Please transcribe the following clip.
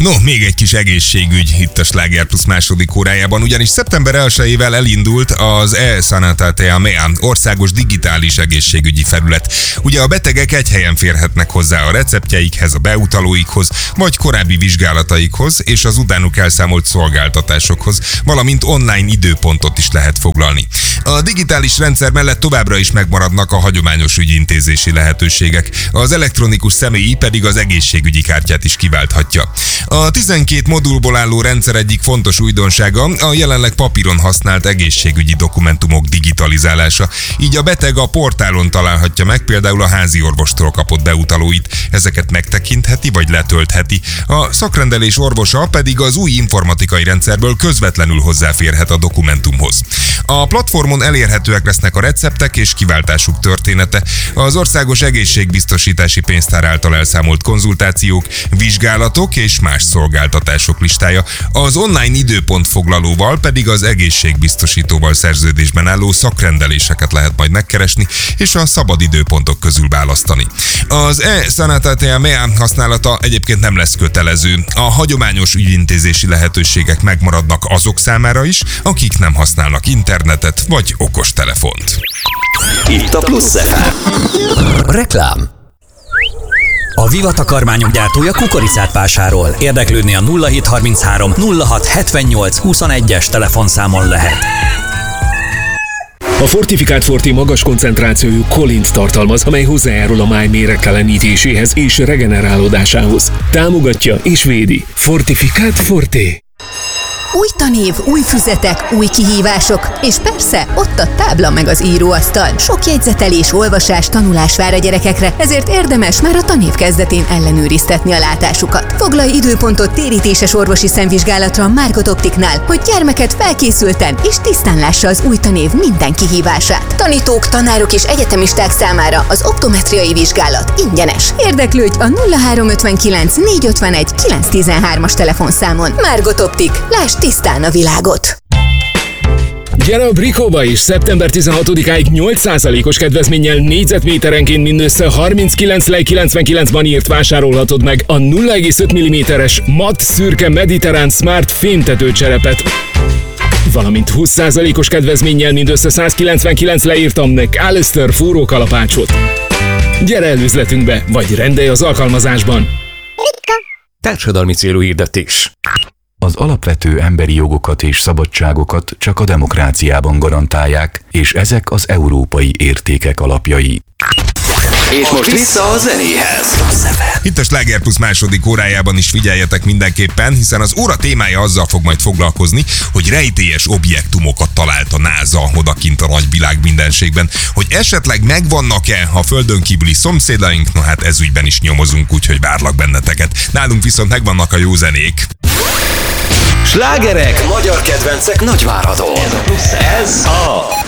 No, még egy kis egészségügy itt a Sláger Plus második órájában, ugyanis szeptember 1-ével elindult az e-Sanatate Mea országos digitális egészségügyi felület. Ugye a betegek egy helyen férhetnek hozzá a receptjeikhez, a beutalóikhoz, vagy korábbi vizsgálataikhoz és az utánuk elszámolt szolgáltatásokhoz, valamint online időpontot is lehet foglalni. A digitális rendszer mellett továbbra is megmaradnak a hagyományos ügyintézési lehetőségek, az elektronikus személyi pedig az egészségügyi kártyát is kiválthatja. A 12 modulból álló rendszer egyik fontos újdonsága a jelenleg papíron használt egészségügyi dokumentumok digitalizálása, így a beteg a portálon találhatja meg például a házi orvostól kapott beutalóit, ezeket megtekintheti vagy letöltheti, a szakrendelés orvosa pedig az új informatikai rendszerből közvetlenül hozzáférhet a dokumentumhoz. A platformon elérhetőek lesznek a receptek és kiváltásuk története, az országos egészségbiztosítási pénztár által elszámolt konzultációk, vizsgálatok és más szolgáltatások listája, az online időpontfoglalóval pedig az egészségbiztosítóval szerződésben álló szakrendeléseket lehet majd megkeresni és a szabad időpontok közül választani. Az e-Sanatate Mea használata egyébként nem lesz kötelező, a hagyományos ügyintézési lehetőségek megmaradnak azok számára is, akik nem használnak internetet vagy okostelefont. Itt a Plusz FM. Reklám. A Viva takarmányok gyártója kukoricát vásárol. Érdeklődni a 0733 06 78 21-es telefonszámon lehet. A Fortifikált Forte magas koncentrációjú kolint tartalmaz, amely hozzájárul a máj méregtelenítéséhez és regenerálódásához. Támogatja és védi. Fortifikált Forte. Új tanév, új füzetek, új kihívások, és persze ott a tábla meg az íróasztal. Sok jegyzetelés, olvasás, tanulás vár a gyerekekre, ezért érdemes már a tanév kezdetén ellenőriztetni a látásukat. Foglalj időpontot térítéses orvosi szemvizsgálatra a Margot Optiknál, hogy gyermeket felkészülten és tisztán lássa az új tanév minden kihívását. Tanítók, tanárok és egyetemisták számára az optometriai vizsgálat ingyenes. Érdeklődj a 0359 451 913-as telefonszámon. Margot Optik. Lásd tisztán a világot! Gyere a Brikóba is! Szeptember 16-áig 8%-os kedvezménnyel négyzetméterenként mindössze 39,99-ban írt vásárolhatod meg a 0,5 mm-es matt szürke mediterrán smart fémtetőcserepet. Valamint 20%-os kedvezménnyel mindössze 199 leírtam McAllister fúrókalapácsot. Gyere el üzletünkbe, vagy rendelj az alkalmazásban! Társadalmi célú hirdetés. Az alapvető emberi jogokat és szabadságokat csak a demokráciában garantálják, és ezek az európai értékek alapjai. És most vissza a zenéhez. Itt a Sláger Plus második órájában is figyeljetek mindenképpen, hiszen az óra témája azzal fog majd foglalkozni, hogy rejtélyes objektumokat talált a NASA odakint a nagyvilág mindenségben. Hogy esetleg megvannak-e a földön kívüli szomszédaink, no hát ezügyben is nyomozunk, úgyhogy várlak benneteket. Nálunk viszont megvannak a jó zenék. Slágerek, magyar kedvencek Nagyváradon. Ez a